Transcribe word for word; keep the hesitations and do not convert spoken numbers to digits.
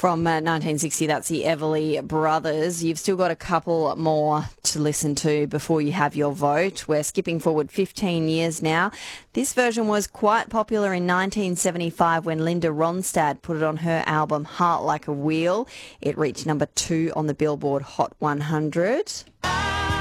From uh, nineteen sixty, that's the Everly Brothers. You've still got a couple more to listen to before you have your vote. We're skipping forward fifteen years now. This version was quite popular in nineteen seventy-five when Linda Ronstadt put it on her album Heart Like a Wheel. It reached number two on the Billboard Hot one hundred.